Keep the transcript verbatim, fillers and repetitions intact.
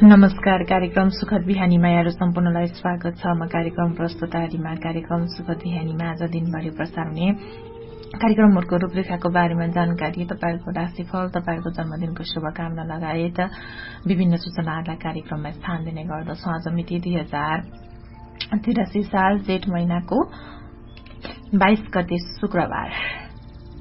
नमस्कार। कार्यक्रम सुखद बिहानीमा यहाँहरू सम्पूर्णलाई स्वागत छ। म कार्यक्रम प्रस्तुता रिमा। कार्यक्रम सुखद बिहानीमा आज दिनभरि प्रसार हुने कार्यक्रमहरूको रूपरेखाको बारेमा जानकारी, तपाईहरूको राशिफल, तपाईहरूको जन्मदिनको शुभकामना लगायत विभिन्न सूचनाहरूलाई कार्यक्रममा स्थान दिने गर्दछौं। आज मिति दुई हजार तिरासी साल जेठ महिनाको बाइस गते शुक्रबार।